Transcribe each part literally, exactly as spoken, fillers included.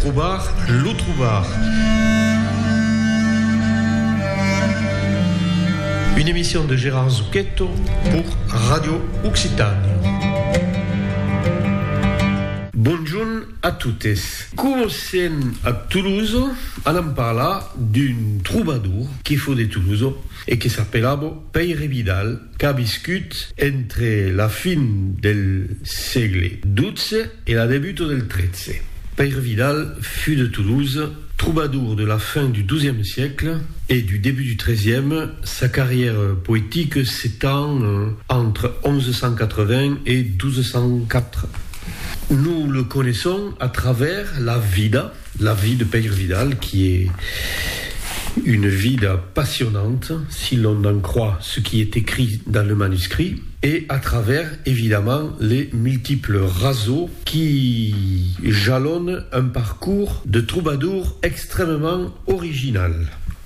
Troubar, Lou Troubar. Une émission de Gérard Zucchetto pour Radio Occitanie. Bonjour a tutti. Commencem a Toulouse, on en parla d'un troubadour qui fu de Toulouse et qui s'appellava Peire Vidal, qui a viscut entre la fin del segle douze et la début del treize. Peire Vidal fut de Toulouse, troubadour de la fin du douzième siècle et du début du treizième. Sa carrière poétique s'étend entre onze cent quatre-vingts et douze cent quatre. Nous le connaissons à travers la vida, la vie de Peire Vidal, qui est une vida passionnante, si l'on en croit ce qui est écrit dans le manuscrit, et à travers, évidemment, les multiples raseaux qui jalonnent un parcours de troubadour extrêmement original.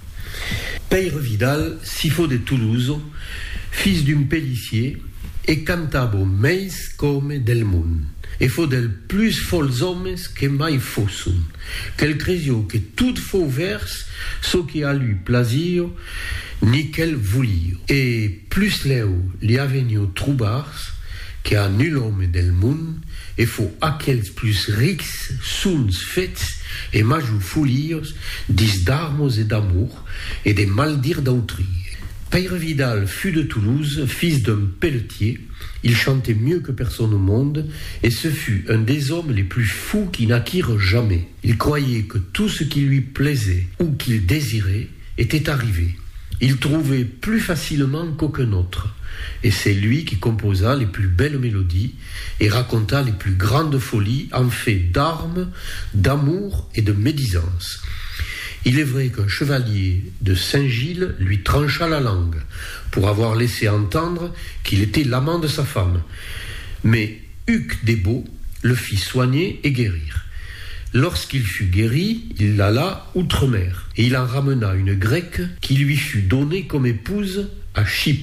Peire Vidal, sifo de Toulouse, fils d'un pellissier, e cantavo meis come del mund. E fo del plus fols hommes que mai fossun, qu'el cresio que tout faux vers, so qui a lui plasio, ni qu'el voulio. E plus leu li avenio trubars, que a nul homme del mund, e fo aquels plus rics, suns fets, e major folios, dis d'armos et d'amour, et de maldir d'autri. Peire Vidal fut de Toulouse, fils d'un pelletier. Il chantait mieux que personne au monde, et ce fut un des hommes les plus fous qui naquirent jamais. Il croyait que tout ce qui lui plaisait ou qu'il désirait était arrivé. Il trouvait plus facilement qu'aucun autre, et c'est lui qui composa les plus belles mélodies et raconta les plus grandes folies en fait d'armes, d'amour et de médisance. Il est vrai qu'un chevalier de Saint-Gilles lui trancha la langue pour avoir laissé entendre qu'il était l'amant de sa femme. Mais Hugues des Baux le fit soigner et guérir. Lorsqu'il fut guéri, il alla outre-mer et il en ramena une grecque qui lui fut donnée comme épouse à Chypre.